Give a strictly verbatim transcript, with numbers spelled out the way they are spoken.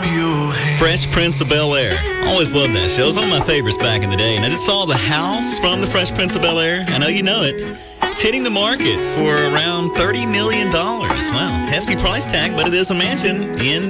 Fresh Prince of Bel-Air. Always loved that show. It was one of my favorites back in the day. And I just saw the house from the Fresh Prince of Bel-Air. I know you know it. It's hitting the market for around thirty million dollars. Wow, hefty price tag, but it is a mansion in